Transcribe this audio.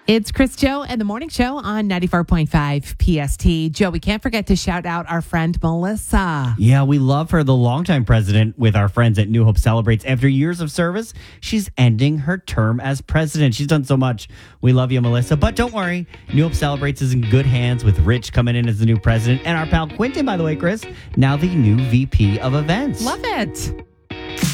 It's Chris Joe and the Morning Show on 94.5 PST. Joe, we can't forget to shout out our friend Melissa. Yeah, we love her, the longtime president with our friends at New Hope Celebrates. After years of service, she's ending her term as president. She's done so much. We love you, Melissa. But don't worry, New Hope Celebrates is in good hands with Rich coming in as the new president. And our pal Quentin, by the way, Chris, now the new VP of events. Love it.